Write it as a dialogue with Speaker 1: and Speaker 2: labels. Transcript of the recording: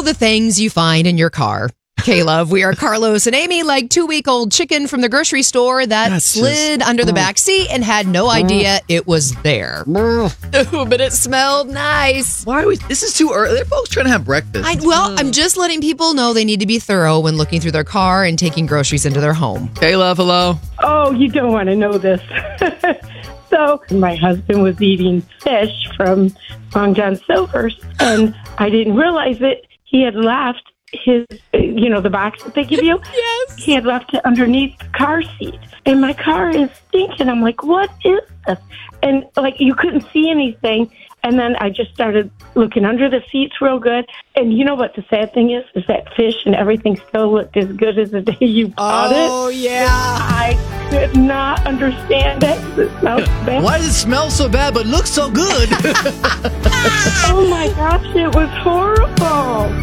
Speaker 1: the things you find in your car. K-Love, we are Carlos and Amy, like 2-week-old chicken from the grocery store that slid under the back seat and had no idea it was there. Ooh, but it smelled nice.
Speaker 2: This is too early. They're folks trying to have breakfast.
Speaker 1: I'm just letting people know they need to be thorough when looking through their car and taking groceries into their home.
Speaker 2: K-Love, hello.
Speaker 3: Oh, you don't want to know this. So my husband was eating fish from Long John Silver's, and I didn't realize it. He had left his, the box that they give you.
Speaker 1: Yes.
Speaker 3: He had left it underneath the car seat. And my car is stinking. I'm like, what is this? And, you couldn't see anything. And then I just started looking under the seats real good. And you know what the sad thing is that fish and everything still looked as good as the day you bought it.
Speaker 1: Oh, yeah.
Speaker 3: I could not understand it. It smells bad.
Speaker 2: Why does it smell so bad but look so good?
Speaker 3: Oh, my gosh, it was horrible.